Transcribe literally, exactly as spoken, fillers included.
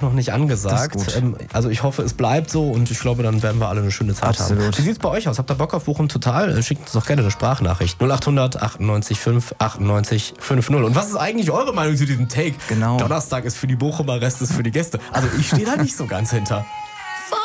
noch nicht angesagt. Das ist gut. Ähm, also ich hoffe, es bleibt so und ich glaube, dann werden wir alle eine schöne Zeit Absolut. haben. Wie sieht's bei euch aus? Habt ihr Bock auf Bochum Total? Schickt uns doch gerne eine Sprachnachricht. null achthundert achtundneunzig fünf achtundneunzig fünfzig. Und was ist eigentlich eure Meinung zu diesem Take? Genau. Donnerstag ist für die Bochumer, Rest ist für die Gäste. Also ich stehe da nicht so ganz hinter.